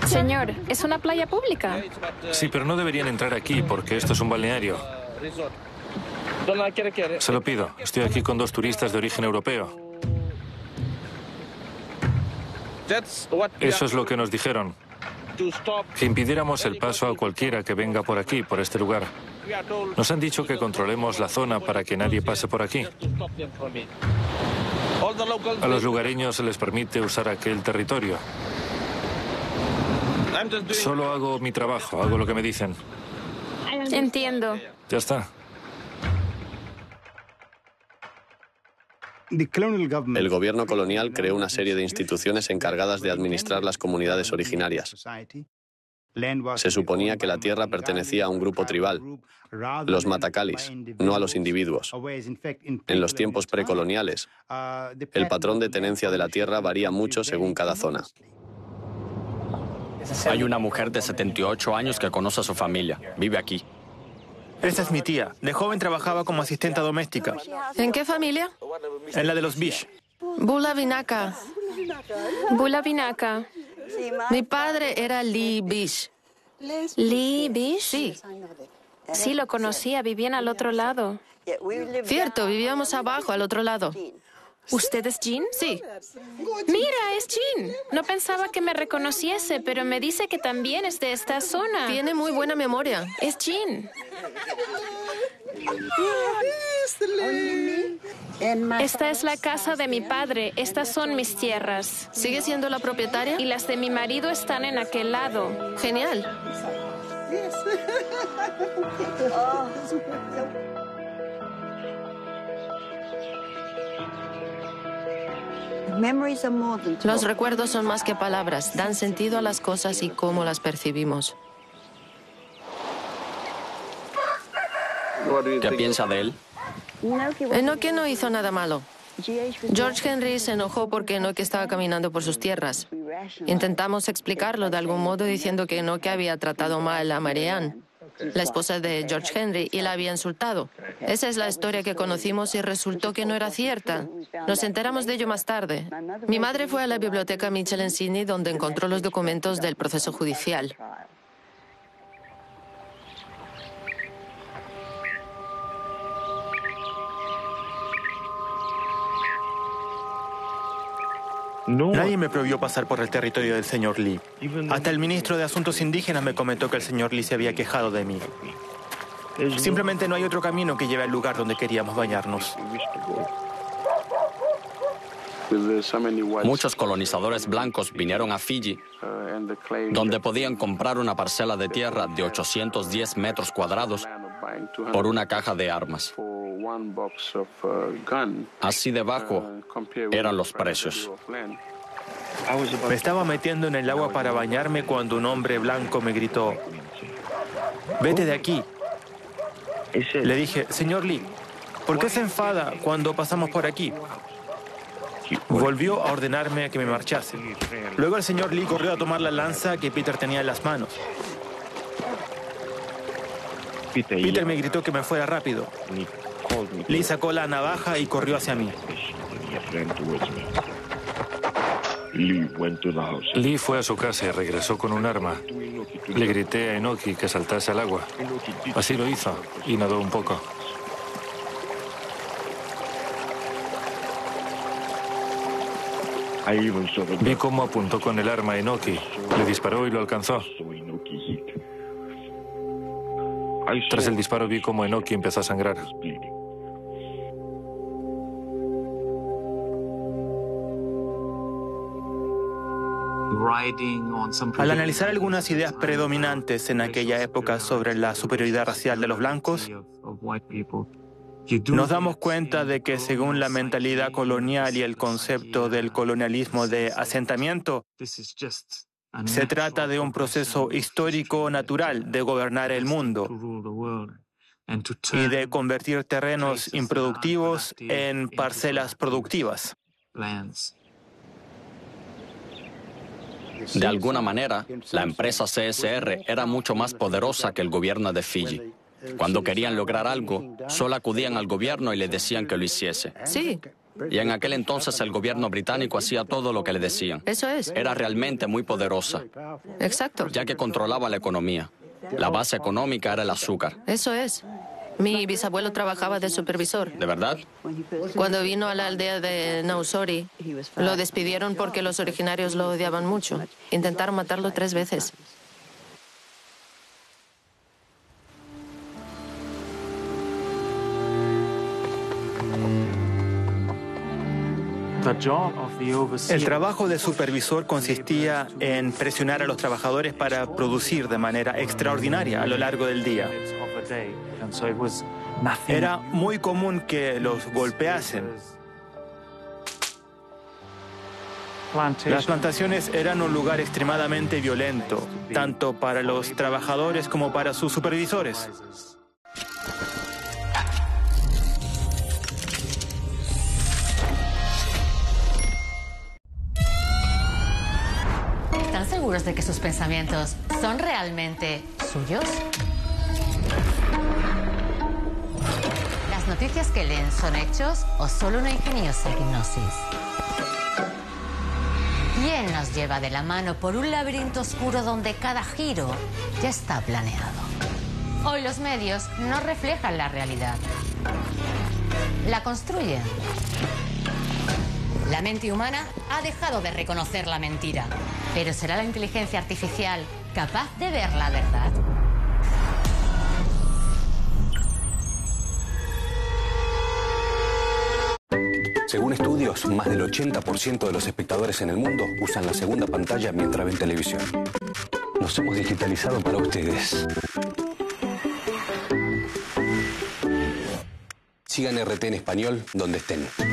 Señor, es una playa pública. Sí, pero no deberían entrar aquí porque esto es un balneario. Se lo pido. Estoy aquí con 2 turistas de origen europeo. Eso es lo que nos dijeron. Que impidiéramos el paso a cualquiera que venga por aquí, por este lugar. Nos han dicho que controlemos la zona para que nadie pase por aquí. A los lugareños se les permite usar aquel territorio. Solo hago mi trabajo, hago lo que me dicen. Entiendo. Ya está. El gobierno colonial creó una serie de instituciones encargadas de administrar las comunidades originarias. Se suponía que la tierra pertenecía a un grupo tribal, los matacalis, no a los individuos. En los tiempos precoloniales, el patrón de tenencia de la tierra varía mucho según cada zona. Hay una mujer de 78 años que conoce a su familia. Vive aquí. Esta es mi tía. De joven trabajaba como asistenta doméstica. ¿En qué familia? En la de los Bish. Bula Vinaka. Bula Vinaka. Mi padre era Lee Bish. ¿Lee Bish? Sí. Sí, lo conocía, vivían al otro lado. Cierto, vivíamos abajo, al otro lado. ¿Usted es Jean? Sí. Mira, es Jean. No pensaba que me reconociese, pero me dice que también es de esta zona. Tiene muy buena memoria. Es Jean. Esta es la casa de mi padre. Estas son mis tierras. ¿Sigue siendo la propietaria? Y las de mi marido están en aquel lado. Genial. Los recuerdos son más que palabras, dan sentido a las cosas y cómo las percibimos. ¿Qué piensa de él? Enoch no hizo nada malo. George Henry se enojó porque Enoch estaba caminando por sus tierras. Intentamos explicarlo de algún modo diciendo que Enoch había tratado mal a Marianne, la esposa de George Henry, y la había insultado. Esa es la historia que conocimos y resultó que no era cierta. Nos enteramos de ello más tarde. Mi madre fue a la biblioteca Mitchell en Sydney, donde encontró los documentos del proceso judicial. Nadie me prohibió pasar por el territorio del señor Lee. Hasta el ministro de Asuntos Indígenas me comentó que el señor Lee se había quejado de mí. Simplemente no hay otro camino que lleve al lugar donde queríamos bañarnos. Muchos colonizadores blancos vinieron a Fiji, donde podían comprar una parcela de tierra de 810 metros cuadrados por una caja de armas. Así de bajo eran los precios. Me estaba metiendo en el agua para bañarme cuando un hombre blanco me gritó: «Vete de aquí». Le dije: «Señor Lee, ¿por qué se enfada cuando pasamos por aquí?». Volvió a ordenarme que me marchase. Luego el señor Lee corrió a tomar la lanza que Peter tenía en las manos. Peter me gritó que me fuera rápido. Lee sacó la navaja y corrió hacia mí. Lee fue a su casa y regresó con un arma. Le grité a Enoch que saltase al agua. Así lo hizo y nadó un poco. Vi cómo apuntó con el arma a Enoch, le disparó y lo alcanzó. Tras el disparo vi cómo Enoch empezó a sangrar. Al analizar algunas ideas predominantes en aquella época sobre la superioridad racial de los blancos, nos damos cuenta de que según la mentalidad colonial y el concepto del colonialismo de asentamiento, se trata de un proceso histórico natural de gobernar el mundo y de convertir terrenos improductivos en parcelas productivas. De alguna manera, la empresa CSR era mucho más poderosa que el gobierno de Fiji. Cuando querían lograr algo, solo acudían al gobierno y le decían que lo hiciese. Sí, Y en aquel entonces el gobierno británico hacía todo lo que le decían. Eso es. Era realmente muy poderosa, Exacto. ya que controlaba la economía. La base económica era el azúcar. Eso es. Mi bisabuelo trabajaba de supervisor. ¿De verdad? Cuando vino a la aldea de Nausori, lo despidieron porque los originarios lo odiaban mucho. Intentaron matarlo 3 veces. El trabajo de supervisor consistía en presionar a los trabajadores para producir de manera extraordinaria a lo largo del día. Era muy común que los golpeasen. Las plantaciones eran un lugar extremadamente violento, tanto para los trabajadores como para sus supervisores. ¿Están seguros de que sus pensamientos son realmente suyos? ¿Las noticias que leen son hechos o solo una ingeniosa hipnosis? ¿Quién nos lleva de la mano por un laberinto oscuro donde cada giro ya está planeado? Hoy los medios no reflejan la realidad. La construyen. La mente humana ha dejado de reconocer la mentira. ¿Pero será la inteligencia artificial capaz de ver la verdad? Según estudios, más del 80% de los espectadores en el mundo usan la segunda pantalla mientras ven televisión. Nos hemos digitalizado para ustedes. Sigan RT en español donde estén.